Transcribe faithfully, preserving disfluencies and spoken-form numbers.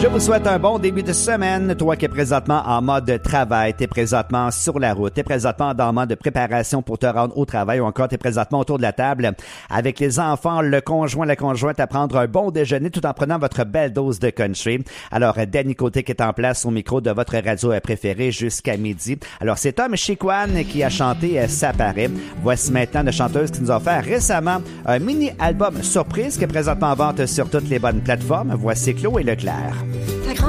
Je vous souhaite un bon début de semaine. Toi qui es présentement en mode travail, tu es présentement sur la route, tu es présentement dans le mode de préparation pour te rendre au travail ou encore tu es présentement autour de la table avec les enfants, le conjoint, la conjointe à prendre un bon déjeuner tout en prenant votre belle dose de country. Alors, Danny Côté qui est en place au micro de votre radio préférée jusqu'à midi. Alors, c'est Tom Chicoine qui a chanté « Ça paraît ». Voici maintenant la chanteuse qui nous a offert récemment un mini-album surprise qui est présentement en vente sur toutes les bonnes plateformes. Voici Chloé Leclerc.